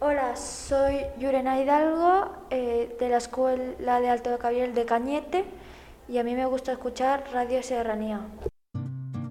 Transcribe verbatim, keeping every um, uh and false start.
Hola, soy Yurena Hidalgo, eh, de la Escuela de Alto de Cabiel de Cañete, y a mí me gusta escuchar Radio Serranía.